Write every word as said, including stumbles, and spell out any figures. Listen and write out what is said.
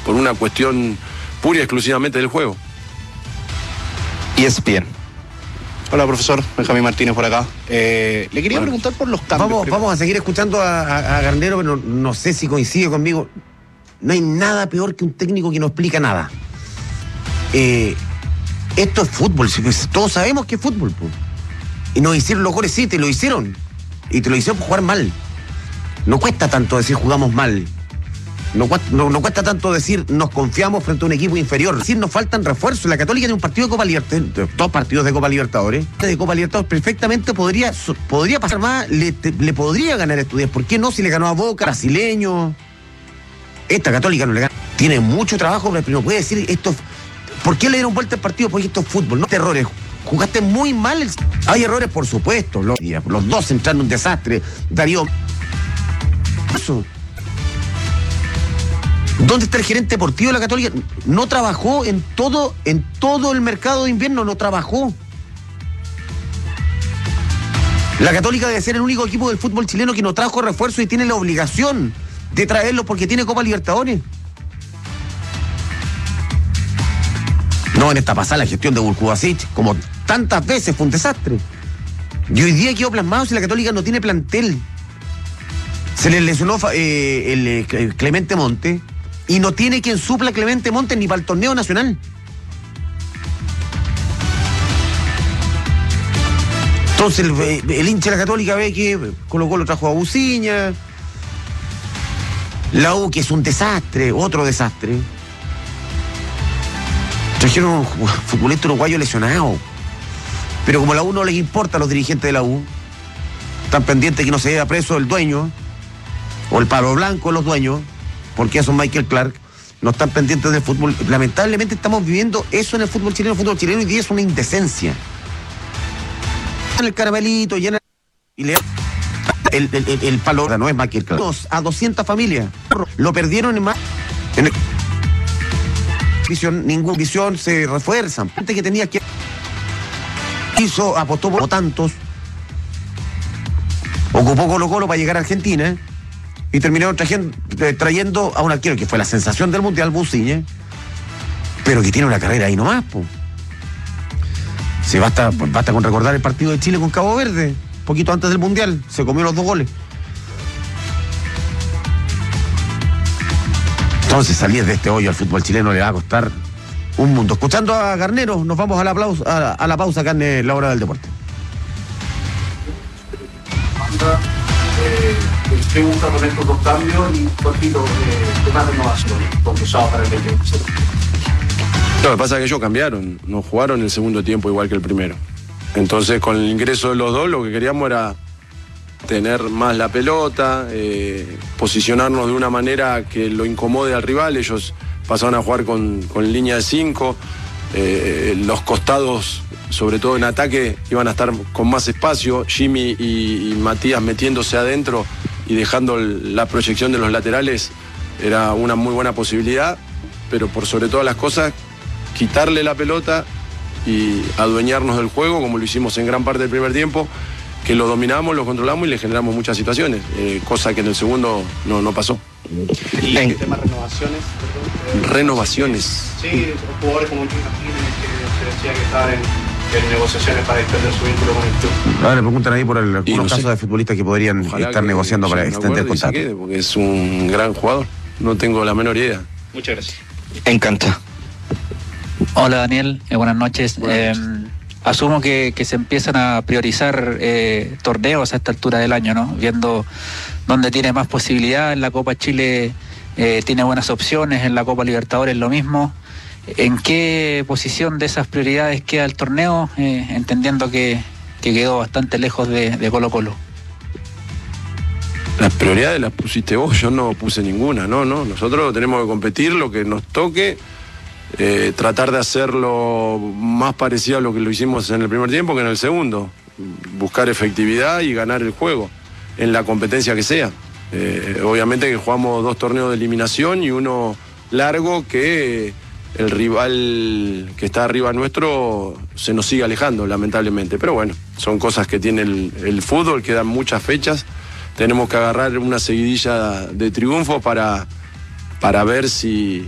por una cuestión pura y exclusivamente del juego. Y es bien. Hola, profesor. Benjamín Martínez por acá. Eh, le quería bueno, preguntar por los cambios. Vamos, vamos a seguir escuchando a, a, a Garnero, pero no, no sé si coincide conmigo. No hay nada peor que un técnico que no explica nada. Eh, esto es fútbol. Todos sabemos que es fútbol. Po. Y nos hicieron los goles, sí, te lo hicieron. Y te lo hicieron por jugar mal. No cuesta tanto decir jugamos mal. No, no, no cuesta tanto decir nos confiamos frente a un equipo inferior. Es decir, nos faltan refuerzos. La Católica tiene un partido de Copa Libertadores, dos partidos de Copa Libertadores. De Copa Libertadores perfectamente podría, podría pasar más, le, te, le podría ganar a Estudiantes. ¿Por qué no? Si le ganó a Boca, brasileño. Esta Católica no le gana. Tiene mucho trabajo, pero no puede decir esto. ¿Por qué le dieron vuelta al partido? Porque esto es fútbol, no te errores. Jugaste muy mal. El... Hay errores, por supuesto. Los, los dos entraron en un desastre. Darío. Eso. ¿Dónde está el gerente deportivo de la Católica? No trabajó en todo, en todo el mercado de invierno, no trabajó. La Católica debe ser el único equipo del fútbol chileno que no trajo refuerzo y tiene la obligación de traerlo porque tiene Copa Libertadores. No, en esta pasada la gestión de Burkubasic, como tantas veces, fue un desastre. Y hoy día quedó plasmado si la Católica no tiene plantel. Se le lesionó eh, el, el Clemente Monte. Y no tiene quien supla a Clemente Montes ni para el torneo nacional. Entonces el, el hincha de la Católica ve que Colo Colo trajo a Buciña, la U, que es un desastre, otro desastre. Trajeron un futbolista uruguayo lesionado. Pero como a la U no les importa a los dirigentes de la U, están pendientes que no se lleve preso el dueño, o el palo blanco de los dueños, porque eso es Michael Clark, no están pendientes del fútbol. Lamentablemente estamos viviendo eso en el fútbol chileno. El fútbol chileno hoy día es una indecencia. En el caramelito, llena y le el, el, el, el palo, no es Michael Clark. A doscientas familias. Lo perdieron en más. En el, visión, ninguna visión se refuerzan. Gente que tenía que hizo, apostó por tantos. Ocupó Colo Colo para llegar a Argentina. Y terminaron trayendo, trayendo a un arquero que fue la sensación del Mundial, Buciña, pero que tiene una carrera ahí nomás, po. Se basta, basta con recordar el partido de Chile con Cabo Verde, poquito antes del Mundial, se comió los dos goles. Entonces salir de este hoyo al fútbol chileno le va a costar un mundo. Escuchando a Garnero, nos vamos a la, pausa, a, a la pausa acá en la hora del deporte. Eh, estoy buscando estos dos cambios y un poquito de, de más renovación concursado para el veinte veintiséis. Lo que pasa es que ellos cambiaron, no jugaron el segundo tiempo igual que el primero. Entonces con el ingreso de los dos lo que queríamos era tener más la pelota, eh, posicionarnos de una manera que lo incomode al rival. Ellos pasaron a jugar con, con línea de cinco, eh, los costados, sobre todo en ataque, iban a estar con más espacio. Jimmy y, y Matías metiéndose adentro y dejando el, la proyección de los laterales era una muy buena posibilidad, pero por sobre todas las cosas, quitarle la pelota y adueñarnos del juego, como lo hicimos en gran parte del primer tiempo, que lo dominamos, lo controlamos y le generamos muchas situaciones, eh, cosa que en el segundo no, no pasó. ¿Y el tema renovaciones? Perdón, eh, Renovaciones. Sí, jugadores como Jimmy Martínez, que se decía que estaban en... en negociaciones para extender su vínculo con el club. Ahora le preguntan ahí por el, algunos no casos sé. de futbolistas que podrían Ojalá estar que negociando para extender el contrato. Quede, porque es un gran jugador, no tengo la menor idea. Muchas gracias. Encanta. Hola Daniel, eh, buenas noches. Buenas eh, asumo que, que se empiezan a priorizar eh, torneos a esta altura del año, ¿no? Viendo dónde tiene más posibilidad. En la Copa Chile eh, tiene buenas opciones, en la Copa Libertadores lo mismo. ¿En qué posición de esas prioridades queda el torneo? Eh, entendiendo que, que quedó bastante lejos de, de Colo Colo. Las prioridades las pusiste vos, yo no puse ninguna, no, no. Nosotros tenemos que competir lo que nos toque, eh, tratar de hacerlo más parecido a lo que lo hicimos en el primer tiempo que en el segundo. Buscar efectividad y ganar el juego, en la competencia que sea. Eh, obviamente que jugamos dos torneos de eliminación y uno largo que el rival que está arriba nuestro se nos sigue alejando, lamentablemente. Pero bueno, son cosas que tiene el, el fútbol, quedan muchas fechas. Tenemos que agarrar una seguidilla de triunfos para, para ver si...